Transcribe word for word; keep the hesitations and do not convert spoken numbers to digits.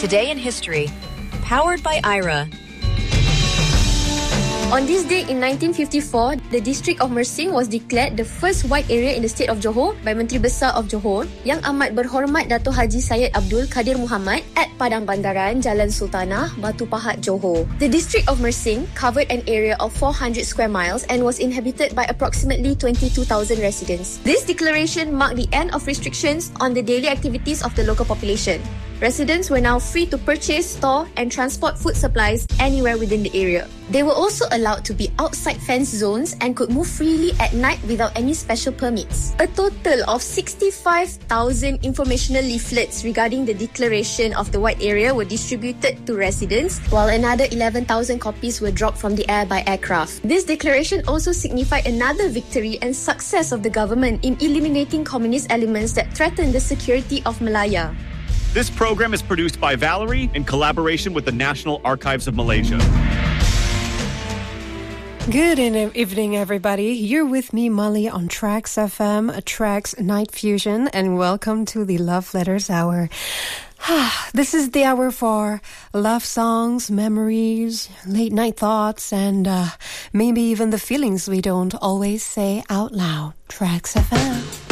Today in History, powered by I R A. On this day in nineteen fifty-four, the district of Mersing was declared the first white area in the state of Johor by Menteri Besar of Johor, Yang Amat Berhormat Dato' Haji Syed Abdul Kadir Muhammad at Padang Bandaran, Jalan Sultanah, Batu Pahat, Johor. The district of Mersing covered an area of four hundred square miles and was inhabited by approximately twenty-two thousand residents. This declaration marked the end of restrictions on the daily activities of the local population. Residents were now free to purchase, store and transport food supplies anywhere within the area. They were also allowed to be outside fence zones and could move freely at night without any special permits. A total of sixty-five thousand informational leaflets regarding the declaration of the white area were distributed to residents, while another eleven thousand copies were dropped from the air by aircraft. This declaration also signified another victory and success of the government in eliminating communist elements that threatened the security of Malaya. This program is produced by Valerie in collaboration with the National Archives of Malaysia. Good evening, everybody. You're with me, Molly, on Trax F M, Trax Night Fusion, and welcome to the Love Letters Hour. This is the hour for love songs, memories, late night thoughts, and uh, maybe even the feelings we don't always say out loud. Trax F M.